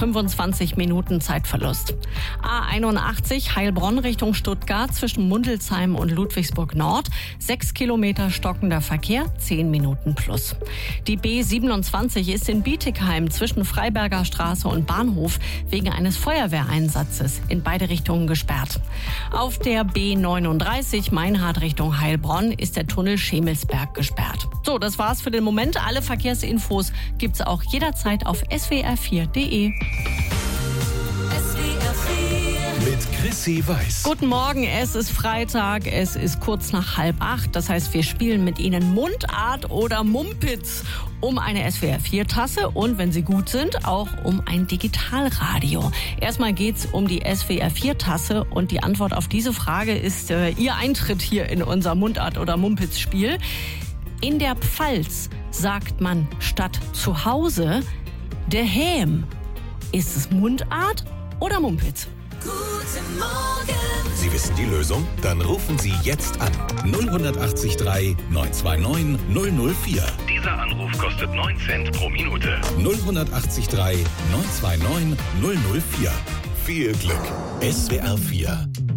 25 Minuten Zeitverlust. A81 Heilbronn Richtung Stuttgart zwischen Mundelsheim und Ludwigsburg Nord. 6 Kilometer stockender Verkehr, 10 Minuten plus. Die B27 ist in Bietigheim zwischen Freiberger Straße und Bahnhof wegen eines Feuerwehreinsatzes in beide Richtungen gesperrt. Auf der B39 Meinhard Richtung Heilbronn ist der Tunnel Schemelsberg gesperrt. So, das war's für den Moment. Alle Verkehrsinfos gibt's auch jederzeit auf swr4.de. Mit Chrissy Weiß. Guten Morgen, es ist Freitag, es ist kurz nach 7:30. Das heißt, wir spielen mit Ihnen Mundart oder Mumpitz um eine SWR4-Tasse und, wenn Sie gut sind, auch um ein Digitalradio. Erstmal geht's um die SWR4-Tasse und die Antwort auf diese Frage ist Ihr Eintritt hier in unser Mundart oder Mumpitz-Spiel. In der Pfalz sagt man statt zu Hause daheim. Ist es Mundart oder Mumpitz? Guten Morgen! Sie wissen die Lösung? Dann rufen Sie jetzt an. 08039 929 004. Dieser Anruf kostet 9 Cent pro Minute. 08039 929 004. Viel Glück. SWR4.